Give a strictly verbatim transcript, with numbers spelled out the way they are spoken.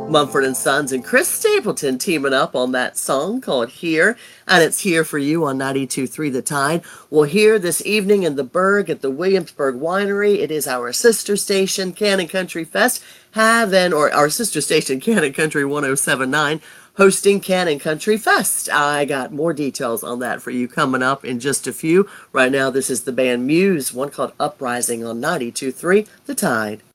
Mumford and Sons and Chris Stapleton teaming up on that song called Here, and it's here for you on ninety-two point three The Tide. Well, here this evening in the Berg at the Williamsburg Winery, it is our sister station, Cannon Country Fest, have an, or our sister station, Cannon Country one oh seven point nine, hosting Cannon Country Fest. I got more details on that for you coming up in just a few. Right now, this is the band Muse, one called Uprising on ninety-two point three The Tide.